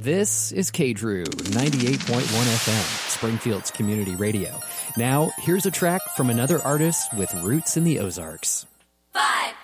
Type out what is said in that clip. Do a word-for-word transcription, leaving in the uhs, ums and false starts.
This is K D R U ninety-eight point one F M, Springfield's community radio. Now, here's a track from another artist with roots in the Ozarks. Five.